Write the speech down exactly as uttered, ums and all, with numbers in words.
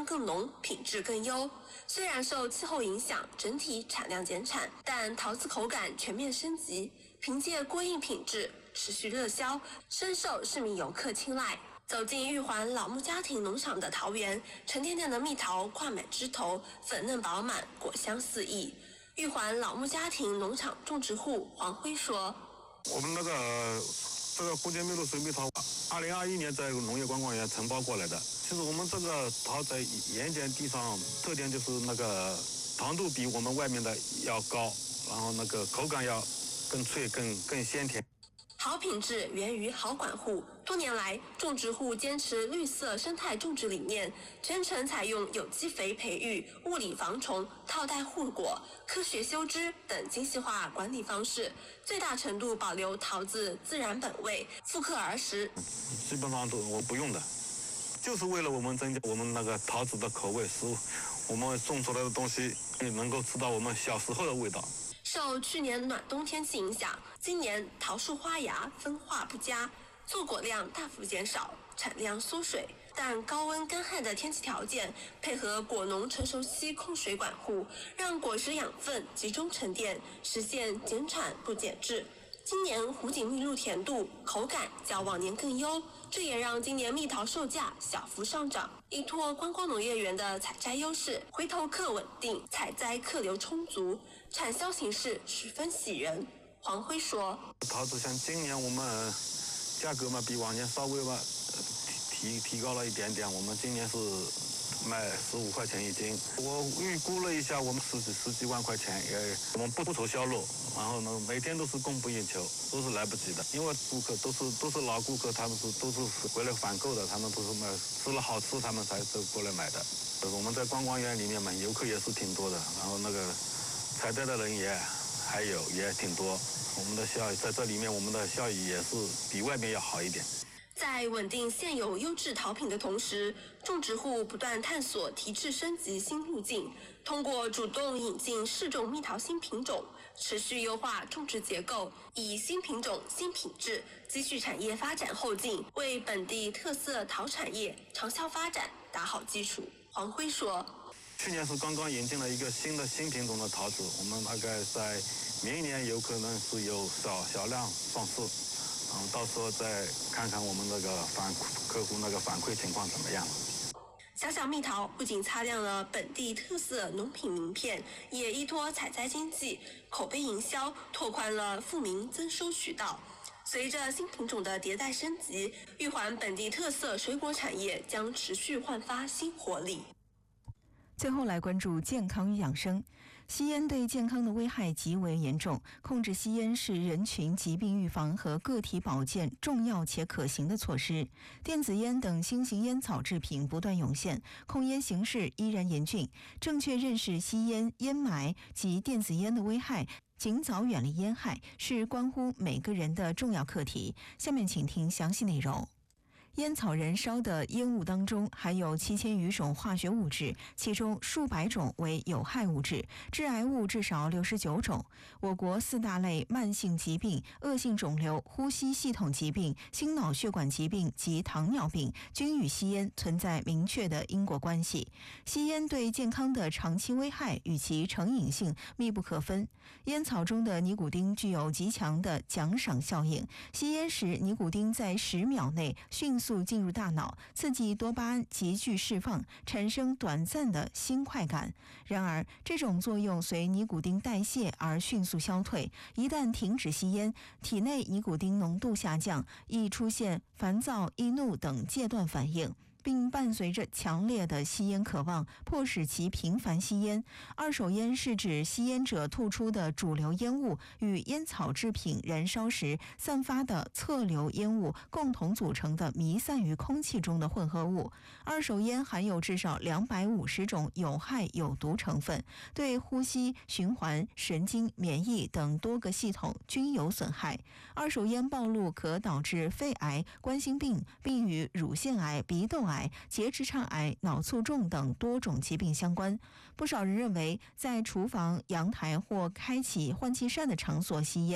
更浓，品质更优。虽然受气候影响，整体产量减产，但桃子口感全面升级，凭借过硬品质持续热销，深受市民游客青睐。走进玉环老木家庭农场的桃园，沉甸甸的蜜桃挂满枝头，粉嫩饱满，果香四溢。玉环老木家庭农场种植户黄辉说：“ 我们那个这个福建蜜露水蜜桃，二零二一年在农业观光园承包过来的。其实我们这个桃在盐碱地上，特点就是那个糖度比我们外面的要高，然后那个口感要更脆、更更鲜甜。” 好品质源于好管护。多年来，种植户坚持绿色生态种植理念，全程采用有机肥培育、物理防虫、套袋护果、科学修枝等精细化管理方式，最大程度保留桃子自然本味，复刻儿时。 基本上都我不用的，就是为了我们增加我们那个桃子的口味，使我们种出来的东西也能够吃到我们小时候的味道。 受去年暖冬天气影响，今年桃树花芽分化不佳，坐果量大幅减少，产量缩水。但高温干旱的天气条件，配合果农成熟期控水管护，让果实养分集中沉淀，实现减产不减质。今年湖景蜜露甜度、口感较往年更优，这也让今年蜜桃售价小幅上涨。依托观光农业园的采摘优势，回头客稳定，采摘客流充足，产销形势十分喜人。黄辉说：“ 桃子像今年我们价格嘛比往年稍微嘛提提高了一点点，我们今年是卖十五块钱一斤。我预估了一下，我们十几十几万块钱，也我们不不愁销路。然后呢，每天都是供不应求，都是来不及的。因为顾客都是都是老顾客，他们是都是回来返购的，他们都是买吃了好吃，他们才都过来买的。我们在观光园里面嘛，游客也是挺多的，然后那个采摘的人也还有也挺多。我们的效益在这里面，我们的效益也是比外面要好一点。” 在稳定现有优质桃品的同时，种植户不断探索提质升级新路径，通过主动引进试种蜜桃新品种，持续优化种植结构，以新品种、新品质积蓄产业发展后劲，为本地特色桃产业长效发展打好基础。黄辉说：“ 去年是刚刚引进了一个新的新品种的桃子，我们大概在明年有可能是有小小量上市。”然后到时候再看看我们那个反客户那个反馈情况怎么样。 小小蜜桃不仅擦亮了本地特色农品名片，也依托采摘经济、口碑营销，拓宽了富民增收渠道。随着新品种的迭代升级，玉环本地特色水果产业将持续焕发新活力。 最后来关注健康与养生。吸烟对健康的危害极为严重，控制吸烟是人群疾病预防和个体保健重要且可行的措施。电子烟等新型烟草制品不断涌现，控烟形势依然严峻。正确认识吸烟、烟霾及电子烟的危害，尽早远离烟害，是关乎每个人的重要课题。下面请听详细内容。烟草燃烧的烟雾当中含有七千余种化学物质，其中数百种为有害物质，致癌物至少六十九种。我国四大类慢性疾病、恶性肿瘤、呼吸系统疾病、心脑血管疾病及糖尿病均与吸烟存在明确的因果关系。吸烟对健康的长期危害与其成瘾性密不可分。烟草中的尼古丁具有极强的奖赏效应，吸烟时尼古丁在十秒内迅速速进入大脑，刺激多巴胺急剧释放，产生短暂的新快感。然而，这种作用随尼古丁代谢而迅速消退。一旦停止吸烟，体内尼古丁浓度下降，易出现烦躁、易怒等戒断反应，并伴随着强烈的吸烟渴望，迫使其频繁吸烟。二手烟是指吸烟者吐出的主流烟雾与烟草制品燃烧时散发的侧流烟雾共同组成的弥散于空气中的混合物。二手烟含有至少两百五十种有害有毒成分，对呼吸、循环、神经、免疫等多个系统均有损害。二手烟暴露可导致肺癌、冠心病，并与乳腺癌、鼻窦癌、结直肠癌、脑卒中等多种疾病相关。不少人认为，在厨房、阳台或开启换气扇的场所吸烟